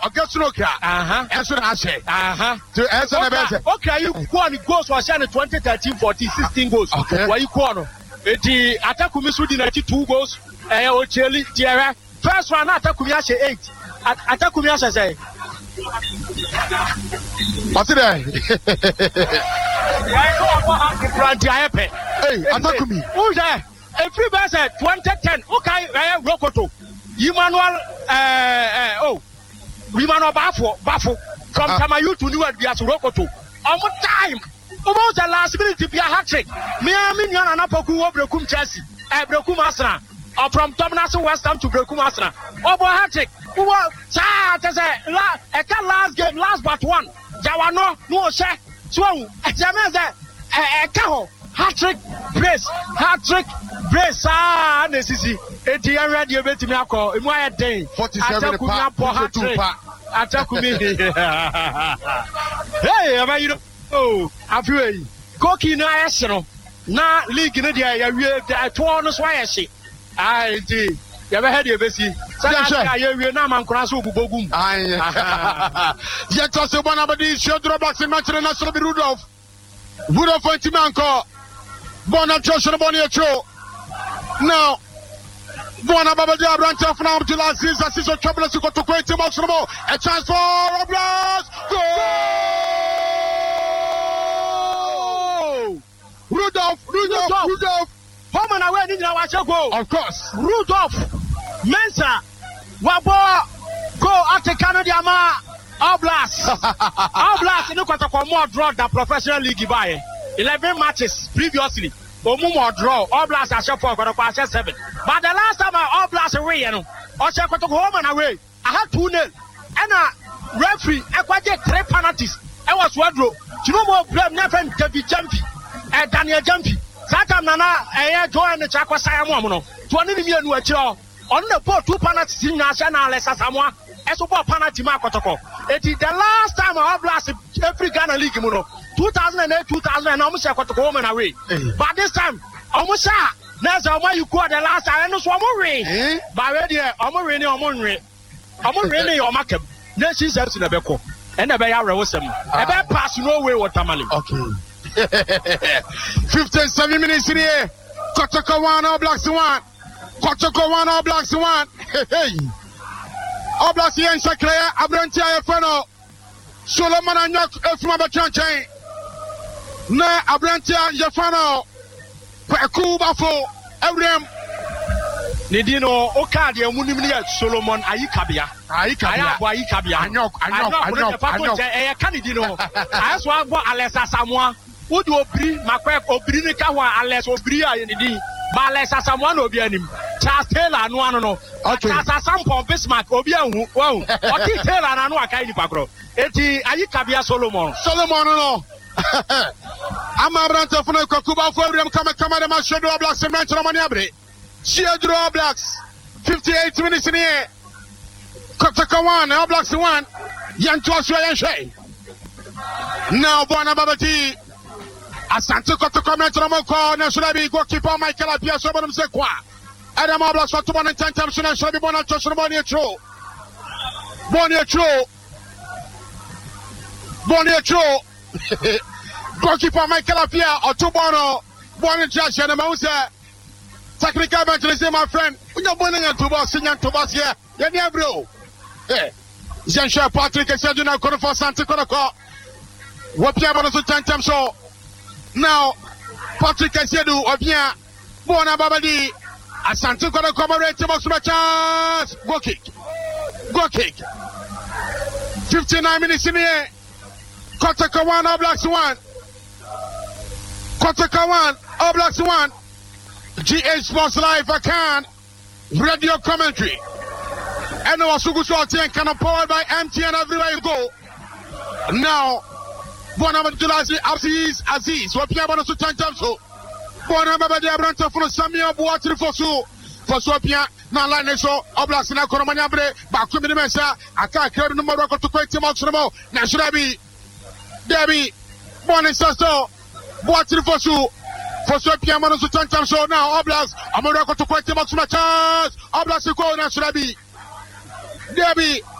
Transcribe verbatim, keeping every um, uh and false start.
Okasunoka. Aha. Enso na ahye. Aha. To enso na bese. Okay, you go on goals was in twenty thirteen fourteen sixteen goals. Okay. Why you go on? Eti Atakumi so di ninety-two goals. Eh Ocheli Tiara. First one Atakumi ahye eight. Atakumi ahye say. What's there? Hey, Atakumi. Who's there? A free bus at twenty ten. Okay, I Rokoto. Emmanuel, uh, oh, Emmanuel Bafo, Bafo, from uh, Tamayu to New York, Rokoto. On what time? About the last minute to be a hat trick. Me, I mean, you're an Apoku, Brokum Chelsea, a Brokum Astra, or from Tomnason West Ham to Brokum Astra. Over hat trick. Who was a last game, last but one. Jawano, no, sir. So, a Jaman, a cow, hat trick, brace, hat trick, brace, ah, necessity. Eti an radio beti me akọ emu aye den forty-seven pa forty-two pa Atakumi hey am you oh afi koki na ayese no na league ne dia ya wie to no so ayese ah enti ya be head e besi saka ya wie na mankora so obubogum ai ya to se bona badi shodro box in match na so be Rudolph Rudolph Antimanko bona Joshua Boni Echo now Buona Babadi Abrante of now to last season, Siso Trouble to go to Quentin Moxramo. A chance for Robles. Goal! Rudolph, Rudolph, Rudolph. Home and away, didn't watch a goal. Of course. Rudolph, Mensa, Wabo, go at the Canada Ma, Oblast. Oblast, look at the more draw the professional league by eleven matches previously. Omumo draw, Oblast are shot for a seven. But the last time I Oblast away, you know, or check to home and away. I had two nil. And a referee, I quite three penalties. I was wardrobe. You know more blame nothing to be jumpy. And Daniel Jumpy. Satan Nana, I joined the Chakwa Sayamono. twenty million were on the board, two penalties in National as Samoa. As a penalty Makotoko. It is the last time I Oblast every Ghana League, you know. two thousand eight, two thousand nine, almost got to home and away. But this time, almost that's how you got the last time. I know one more rain. But ready, I'm a rainy, I'm on rain. I'm on rainy or market. Then she says in the Beko. And the Bayara was some. I bet pass no way what Tamale. Okay. fifty-seven minutes in here. Kotoko one, All Blacks one. Kotoko one, All Blacks one. Hey. All Blacks here in Shakaya, Abrantia Feno. Solomon and Yok, Efuma Chain. Na Abrantia Yafano. Kuba for Evrem. Nidino Okadi and Munimia Solomon Ayikabia. Ayikabia. Ayikabia. I know, I know, I know, I know. I can't I saw what Alessa Samoa. Would you be Macquack or Brinica, unless Obria in the Balessa someone will be him. Charles Taylor, no one know. Okay, as some from Bismarck, Obia, wow, or Taylor, and no Akaini Pagro. Eti Ayikabia Solomon. Solomon, no. I'm a brand of Kuba for them. Come and come and match your blocks and mention on every. Sheer draw blocks. fifty-eight minutes in the air. Kotaka one, All Blacks one. Yan Joshua and Shay. Now, Bona Babati. Asante Kotaka mention on call. National be goalkeeper Michael Apia Sobonum Sequa. Adam All Blacks for two and ten times. And shall be Bona Joshua Bonia Tro. Bonia Tro. Bonia Tro. Goalkeeper Michael Apia or Tubono, born in Josh and Mousa. Technical evangelist, my friend. When you're born in Tubas, in Tubas here, you're near bro. Hey, Jean Patrick and Sergio Cono for Santa Conoco. What Piabon to ten times so. Now, Patrick and Sedu, Obia, Bona Babadi, Asante Conoco, Marette, chance. Go kick. Go kick. fifty-nine minutes in the air. Kotaka one, All Blacks one. Kotaka one, All Blacks one. G H Sports Live, I can. Radio commentary. And our Sugusu ten can powered by M T N everywhere you go. Now, Bonamantulazi Aziz Aziz, what Pia Bonasu Tantamso. Bonamaba de Abranta for Samia Buatri Fosu. For Swapia, not like so, All Blacks in Akoromanabre, Bakumi Mesa, I can't carry no more to quit him out to the mo. Now should I be? Debbie, Bonnie Sasto, Boatri Fosu. For Swapia Manasu Tantam so now, All Blacks, I'm a record to quit him out to my chance. All Blacks go now, should I be? Debbie.